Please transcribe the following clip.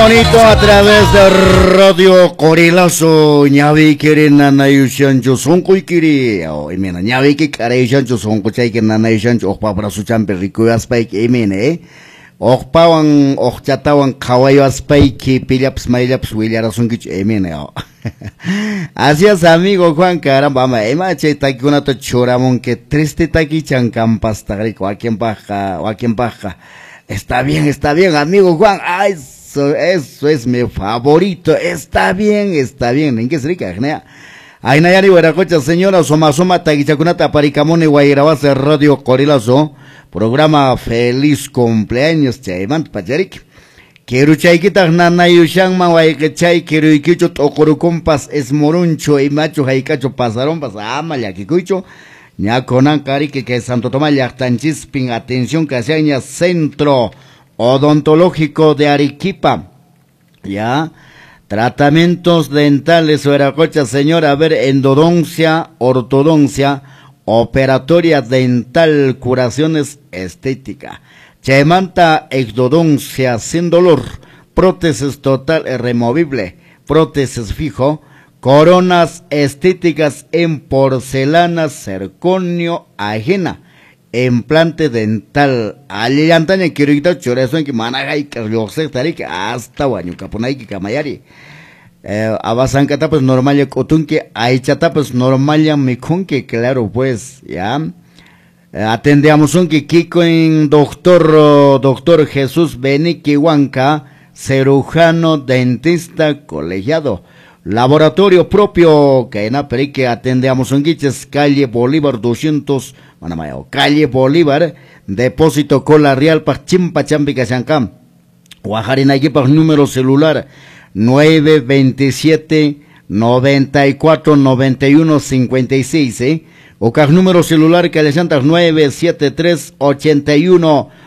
bonito a través de Radio Corilazo. Ñavi quiere nanayushan yo sonko ikiri. Imena ñavi que carayushan yo sonko chay que nanayushan yo okpa para su champe rico aspay imene. Okpawan okchatawan kawayo aspay que pilaps mailaps wilarasun que imene. Así es, amigo Juan, caramba, ema chay taki una to choramon que triste taki chancampas tagrico a quien baja. Está bien, amigo Juan. Ay, eso es mi favorito. Está bien. ¿En qué se rica? Ay, Nayari, Hueracocha, señora, Soma, Taguichacunata, Paricamone, Guairabase, Radio Corilazo, programa Feliz Cumpleaños, Chayman, Pacharik. Quiero chayquitas, Nanayushan, Mawaikechay, quiero iquicho, Tocorucumpas, Esmoruncho, y Macho, Jaicacho, Pasaron, Pasama, Yaquicucho. Ña conan cari que Santo Tomás Yachtanchispin, atención que hacia Centro Odontológico de Arequipa. Ya, tratamientos dentales, Hueracocha, señora, a ver, endodoncia, ortodoncia, operatoria dental, curaciones estética. Chaimanta, exodoncia sin dolor, prótesis total y removible, prótesis fijo, coronas estéticas en porcelana, zirconio, ajena, implante dental, aliantaña quiero chorezo en que managay cardiosec tarik hasta guaño caponay que camayari. Abasancata pues normal ya cotunque, aichata pues normal ya micunque, claro pues, ya. Atendemos un que Kiko en doctor Jesús Benique Huanca, cirujano dentista colegiado. Laboratorio propio, que en Aperique atendemos un guiches, calle Bolívar 200, calle Bolívar, depósito Cola Real, Pachimpa Champica Chancam. Guajarina Guipas, número celular 927 94 91 56, O número celular que le chantas 973 81